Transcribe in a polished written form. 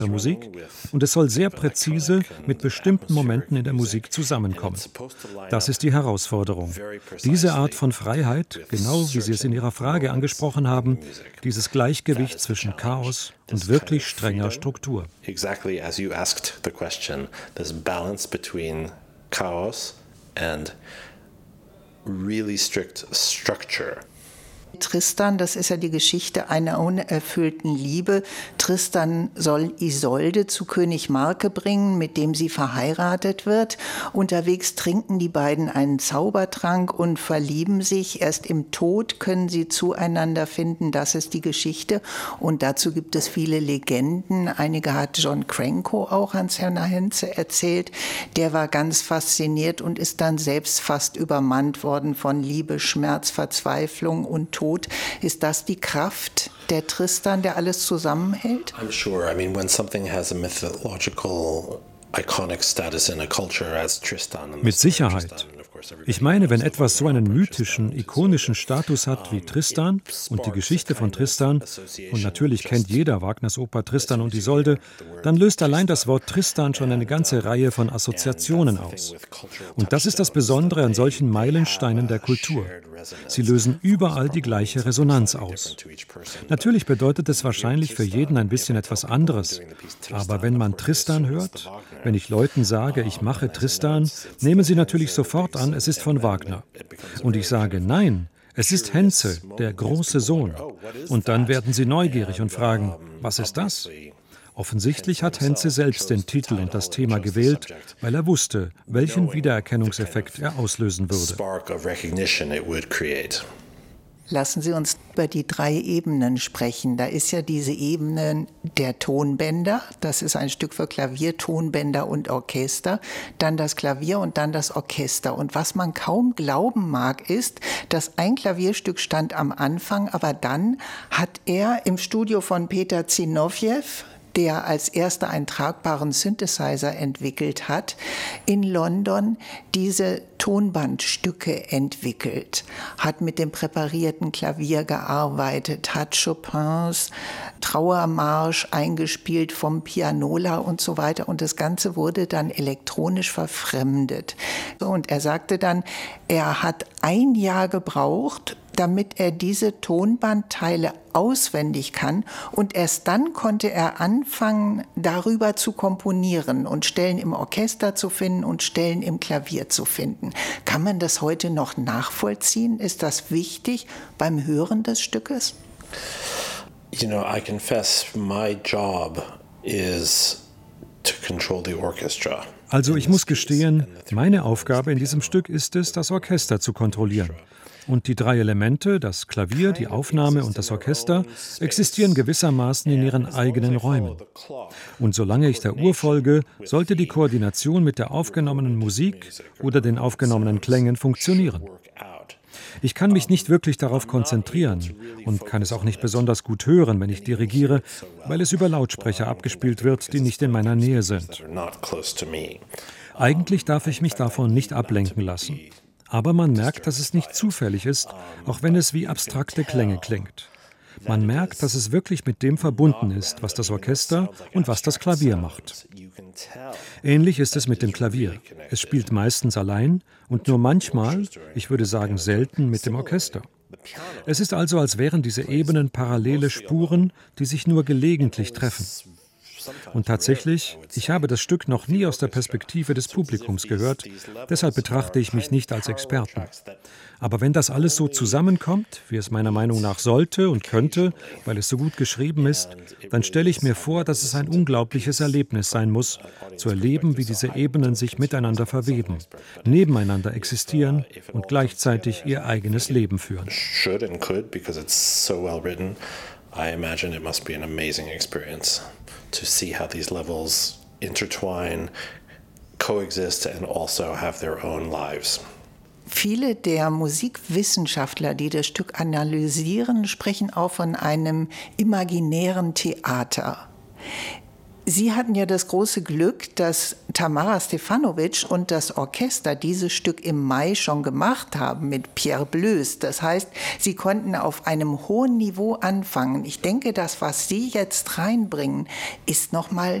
Musik und es soll sehr präzise mit bestimmten Momenten in der Musik zusammenkommen. Das ist die Herausforderung. Diese Art von Freiheit, genau wie Sie es in Ihrer Frage angesprochen haben, dieses Gleichgewicht zwischen Chaos und wirklich strenger Struktur. Exactly as you asked the question, this balance between chaos and really strict structure. Tristan, das ist ja die Geschichte einer unerfüllten Liebe. Tristan soll Isolde zu König Marke bringen, mit dem sie verheiratet wird. Unterwegs trinken die beiden einen Zaubertrank und verlieben sich. Erst im Tod können sie zueinander finden. Das ist die Geschichte. Und dazu gibt es viele Legenden. Einige hat John Cranko auch Hans-Herrn Hentze erzählt. Der war ganz fasziniert und ist dann selbst fast übermannt worden von Liebe, Schmerz, Verzweiflung und Tod. Ist das die Kraft der Tristan, der alles zusammenhält? I'm sure. I mean, when something has a mythological iconic status in a culture as Tristan. Mit Sicherheit. Ich meine, wenn etwas so einen mythischen, ikonischen Status hat wie Tristan und die Geschichte von Tristan, und natürlich kennt jeder Wagners Oper Tristan und Isolde, dann löst allein das Wort Tristan schon eine ganze Reihe von Assoziationen aus. Und das ist das Besondere an solchen Meilensteinen der Kultur. Sie lösen überall die gleiche Resonanz aus. Natürlich bedeutet es wahrscheinlich für jeden ein bisschen etwas anderes. Aber wenn man Tristan hört, wenn ich Leuten sage, ich mache Tristan, nehmen sie natürlich sofort an, es ist von Wagner. Und ich sage, nein, es ist Hentze, der große Sohn. Und dann werden sie neugierig und fragen, was ist das? Offensichtlich hat Hentze selbst den Titel und das Thema gewählt, weil er wusste, welchen Wiedererkennungseffekt er auslösen würde. Lassen Sie uns über die 3 Ebenen sprechen. Da ist ja diese Ebene der Tonbänder. Das ist ein Stück für Klavier, Tonbänder und Orchester. Dann das Klavier und dann das Orchester. Und was man kaum glauben mag, ist, dass ein Klavierstück stand am Anfang, aber dann hat er im Studio von Peter Zinovjew, der als erster einen tragbaren Synthesizer entwickelt hat, in London diese Tonbandstücke entwickelt, hat mit dem präparierten Klavier gearbeitet, hat Chopins Trauermarsch eingespielt vom Pianola und so weiter. Und das Ganze wurde dann elektronisch verfremdet. Und er sagte dann, er hat 1 Jahr gebraucht, damit er diese Tonbandteile auswendig kann. Und erst dann konnte er anfangen, darüber zu komponieren und Stellen im Orchester zu finden und Stellen im Klavier zu finden. Kann man das heute noch nachvollziehen? Ist das wichtig beim Hören des Stückes? You know, I confess, my job is to control the orchestra. Also ich muss gestehen, meine Aufgabe in diesem Stück ist es, das Orchester zu kontrollieren. Und die 3 Elemente, das Klavier, die Aufnahme und das Orchester, existieren gewissermaßen in ihren eigenen Räumen. Und solange ich der Uhr folge, sollte die Koordination mit der aufgenommenen Musik oder den aufgenommenen Klängen funktionieren. Ich kann mich nicht wirklich darauf konzentrieren und kann es auch nicht besonders gut hören, wenn ich dirigiere, weil es über Lautsprecher abgespielt wird, die nicht in meiner Nähe sind. Eigentlich darf ich mich davon nicht ablenken lassen. Aber man merkt, dass es nicht zufällig ist, auch wenn es wie abstrakte Klänge klingt. Man merkt, dass es wirklich mit dem verbunden ist, was das Orchester und was das Klavier macht. Ähnlich ist es mit dem Klavier. Es spielt meistens allein und nur manchmal, ich würde sagen selten, mit dem Orchester. Es ist also, als wären diese Ebenen parallele Spuren, die sich nur gelegentlich treffen. Und tatsächlich, ich habe das Stück noch nie aus der Perspektive des Publikums gehört, deshalb betrachte ich mich nicht als Experten. Aber wenn das alles so zusammenkommt, wie es meiner Meinung nach sollte und könnte, weil es so gut geschrieben ist, dann stelle ich mir vor, dass es ein unglaubliches Erlebnis sein muss, zu erleben, wie diese Ebenen sich miteinander verweben, nebeneinander existieren und gleichzeitig ihr eigenes Leben führen. I imagine it must be an amazing experience to see how these levels intertwine, coexist and also have their own lives. Viele der Musikwissenschaftler, die das Stück analysieren, sprechen auch von einem imaginären Theater. Sie hatten ja das große Glück, dass Tamara Stefanovic und das Orchester dieses Stück im Mai schon gemacht haben mit Pierre Bleus. Das heißt, Sie konnten auf einem hohen Niveau anfangen. Ich denke, das, was Sie jetzt reinbringen, ist noch mal